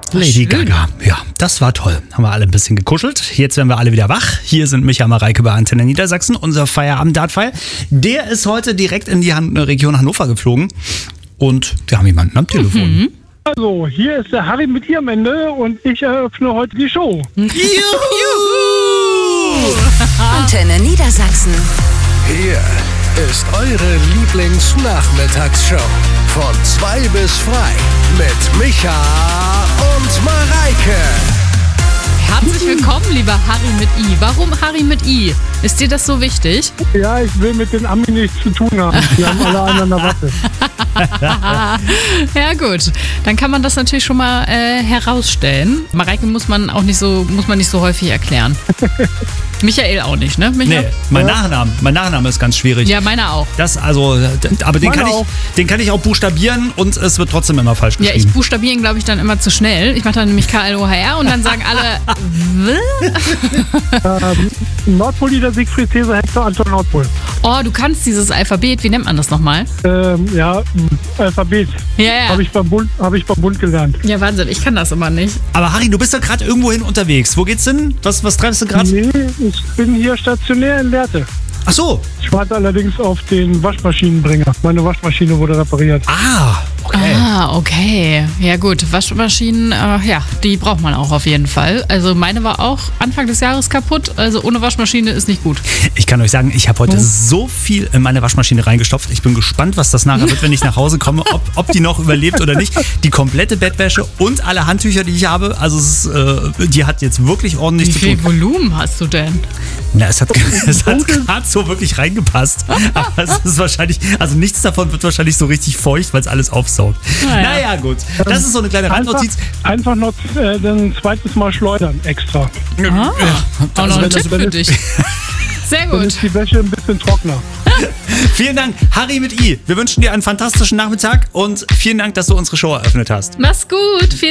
Lady Gaga. Ja, das war toll. Haben wir alle ein bisschen gekuschelt. Jetzt werden wir alle wieder wach. Hier sind Micha und Mareike bei Antenne Niedersachsen. Unser Feierabend-Dartpfeil. Der ist heute direkt in die Region Hannover geflogen. Und wir haben jemanden am Telefon. Also, hier ist der Harry mit ihr am Ende und ich eröffne heute die Show. Juhu! Antenne Niedersachsen. Hier ist eure Lieblingsnachmittagsshow. Von 2 bis frei mit Micha und Mareike. Herzlich willkommen, lieber Harry mit I. Warum Harry mit I? Ist dir das so wichtig? Ja, ich will mit den Amis nichts zu tun haben. Wir haben alle einen an der Watte. Ja gut, dann kann man das natürlich schon mal herausstellen. Mareike muss man nicht so häufig erklären. Michael auch nicht, ne? Nee, mein Nachname ist ganz schwierig. Ja, meiner auch. Aber den kann ich auch buchstabieren und es wird trotzdem immer falsch geschrieben. Ja, ich buchstabiere ihn, glaube ich, dann immer zu schnell. Ich mache dann nämlich KLOHR und dann sagen alle Nordpol, Ida, Siegfried, Cäsar, Hector, Anton, Nordpol. Oh, du kannst dieses Alphabet, wie nennt man das nochmal? Alphabet. Ja. Habe ich beim Bund gelernt. Ja, Wahnsinn, ich kann das immer nicht. Aber Harry, du bist doch gerade irgendwohin unterwegs. Wo geht's hin? Was treibst du gerade? Nee, ich bin hier stationär in Lehrte. Ach so. Ich warte allerdings auf den Waschmaschinenbringer. Meine Waschmaschine wurde repariert. Okay. Ja gut, Waschmaschinen, die braucht man auch auf jeden Fall. Also meine war auch Anfang des Jahres kaputt. Also ohne Waschmaschine ist nicht gut. Ich kann euch sagen, ich habe heute so viel in meine Waschmaschine reingestopft. Ich bin gespannt, was das nachher wird, wenn ich nach Hause komme, ob die noch überlebt oder nicht. Die komplette Bettwäsche und alle Handtücher, die ich habe, also die hat jetzt wirklich ordentlich zu tun. Wie viel Volumen hast du denn? Na, es hat gerade so wirklich reingepasst. Aber es ist wahrscheinlich, also nichts davon wird wahrscheinlich so richtig feucht, weil es alles aufsaugt. Naja, gut. Das ist so eine kleine Randnotiz. Einfach noch ein zweites Mal schleudern extra. Auch noch ein Tipp für dich. Sehr Dann gut. ist die Wäsche ein bisschen trockener. Vielen Dank, Harry mit I. Wir wünschen dir einen fantastischen Nachmittag und vielen Dank, dass du unsere Show eröffnet hast. Mach's gut.